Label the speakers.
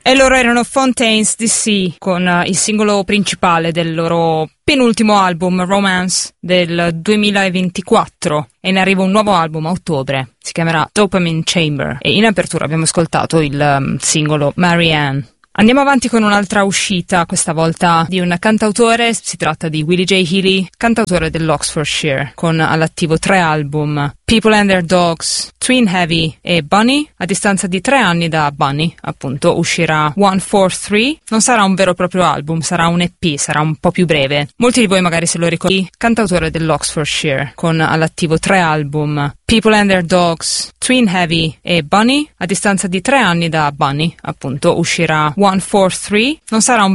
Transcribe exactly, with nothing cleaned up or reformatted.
Speaker 1: E loro erano Fontaines D C con uh, il singolo principale del loro penultimo album, Romance, del duemilaventiquattro. E ne arriva un nuovo album a ottobre, si chiamerà Dopamine Chamber. E in apertura abbiamo ascoltato il um, singolo Marianne. Andiamo avanti con un'altra uscita, questa volta di un cantautore, si tratta di Willie J. Healy, cantautore dell'Oxfordshire, con all'attivo tre album, People and Their Dogs, Twin Heavy e Bunny. A distanza di tre anni da Bunny, appunto, uscirà one four three. Non sarà un vero e proprio album, sarà un E P, sarà un po' più breve. Molti di voi magari se lo ricordano, cantautore dell'Oxfordshire, con all'attivo tre album, People and Their Dogs, Twin Heavy e Bunny. A distanza di tre anni da Bunny, appunto, uscirà one four three. Non sarà un